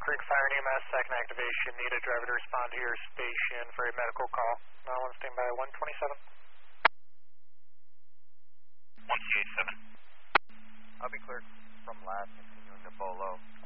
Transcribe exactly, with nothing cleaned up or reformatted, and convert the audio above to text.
Creek Fire and E M S, second activation. Need a driver to respond to your station for a medical call. nine one standby one twenty-seven. one two eight seven. I'll be cleared from last, continuing to Bolo.